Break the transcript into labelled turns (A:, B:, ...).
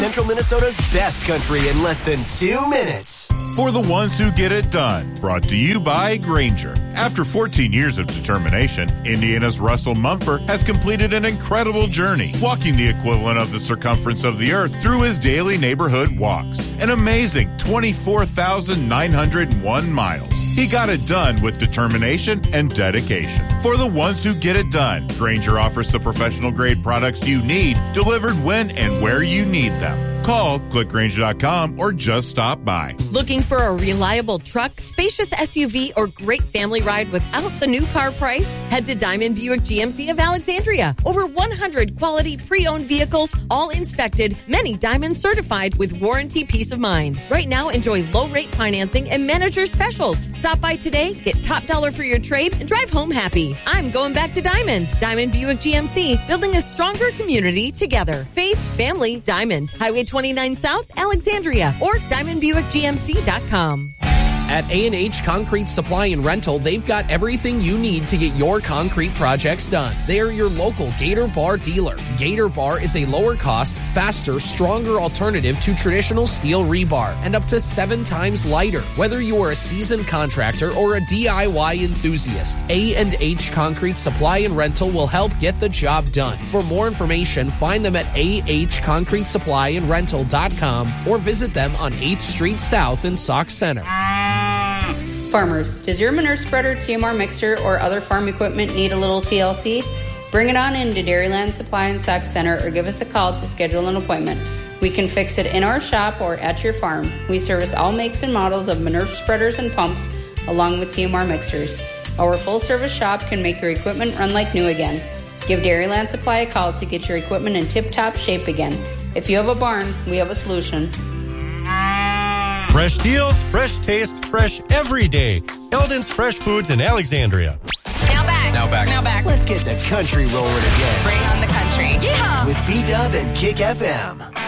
A: Central Minnesota's best country in less than 2 minutes.
B: For the ones who get it done, brought to you by Grainger. After 14 years of determination, Indiana's Russell Mumford has completed an incredible journey, walking the equivalent of the circumference of the earth through his daily neighborhood walks. An amazing 24,901 miles. He got it done with determination and dedication. For the ones who get it done, Grainger offers the professional-grade products you need, delivered when and where you need them. Call, click Grainger.com, or just stop by.
C: Looking for a reliable truck, spacious SUV, or great family ride without the new car price? Head to Diamond Buick GMC of Alexandria. Over 100 quality pre-owned vehicles, all inspected, many Diamond certified with warranty peace of mind. Right now, enjoy low-rate financing and manager specials. Stop by today, get top dollar for your trade, and drive home happy. I'm going back to Diamond. Diamond Buick GMC, building a stronger community together. Faith, family, Diamond. Highway 29 South, Alexandria, or diamondbuickgmc.com.
D: At A&H Concrete Supply and Rental, they've got everything you need to get your concrete projects done. They are your local Gator Bar dealer. Gator Bar is a lower cost, faster, stronger alternative to traditional steel rebar and up to 7 times lighter. Whether you are a seasoned contractor or a DIY enthusiast, A&H Concrete Supply and Rental will help get the job done. For more information, find them at ahconcretesupplyandrental.com or visit them on 8th Street South in Sauk Center.
E: Farmers, does your manure spreader, TMR mixer, or other farm equipment need a little TLC? Bring it on into Dairyland Supply and Sauk Center or give us a call to schedule an appointment. We can fix it in our shop or at your farm. We service all makes and models of manure spreaders and pumps along with TMR mixers. Our full-service shop can make your equipment run like new again. Give Dairyland Supply a call to get your equipment in tip-top shape again. If you have a barn, we have a solution.
F: Fresh deals, fresh taste, fresh every day. Eldon's Fresh Foods in Alexandria.
G: Now back.
A: Let's get the country rolling again.
G: Bring on the country.
A: With B-Dub and Kick FM.